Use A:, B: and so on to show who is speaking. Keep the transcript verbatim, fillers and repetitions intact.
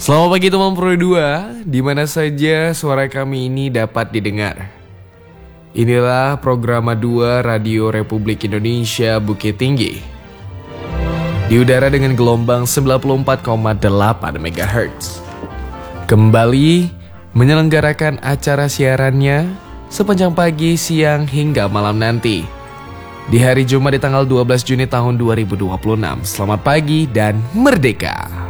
A: Selamat pagi teman Pro dua, di mana saja suara kami ini dapat didengar. Inilah program dua Radio Republik Indonesia Bukit Tinggi. Di udara dengan gelombang sembilan puluh empat koma delapan megahertz. Kembali menyelenggarakan acara siarannya sepanjang pagi, siang, hingga malam nanti. Di hari Jumat di tanggal dua belas Juni tahun dua ribu dua puluh enam. Selamat pagi dan merdeka!